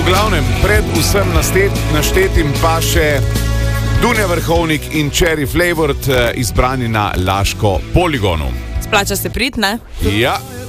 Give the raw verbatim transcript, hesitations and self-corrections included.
glavnem, pred vsem naštetim pa še Dunja Vrhovnik in Cherry Flavored, izbrani na Laško poligonu. Splača se priti, ne? Ja.